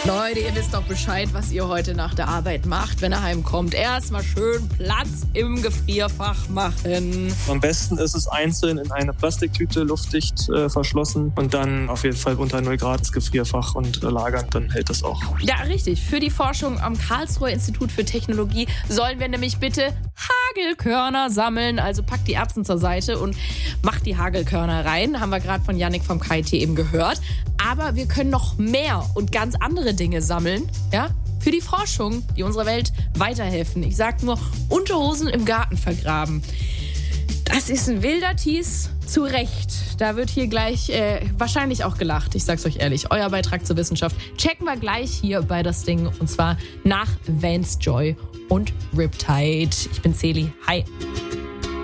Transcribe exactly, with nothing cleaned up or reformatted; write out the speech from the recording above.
Leute, ihr wisst doch Bescheid, was ihr heute nach der Arbeit macht, wenn ihr heimkommt. Erstmal schön Platz im Gefrierfach machen. Am besten ist es einzeln in eine Plastiktüte, luftdicht äh, verschlossen und dann auf jeden Fall unter null Grad ins Gefrierfach und äh, lagern, dann hält das auch. Ja, richtig. Für die Forschung am Karlsruher Institut für Technologie sollen wir nämlich bitte Hagelkörner sammeln. Also packt die Erbsen zur Seite und macht die Hagelkörner rein. Haben wir gerade von Yannick vom K I T eben gehört. Aber wir können noch mehr und ganz andere Dinge sammeln, ja, für die Forschung, die unserer Welt weiterhelfen. Ich sag nur, Unterhosen im Garten vergraben. Das ist ein wilder Tease, zu Recht. Da wird hier gleich äh, wahrscheinlich auch gelacht. Ich sag's euch ehrlich, euer Beitrag zur Wissenschaft checken wir gleich hier bei das Ding. Und zwar nach Vance Joy und Riptide. Ich bin Celi. Hi.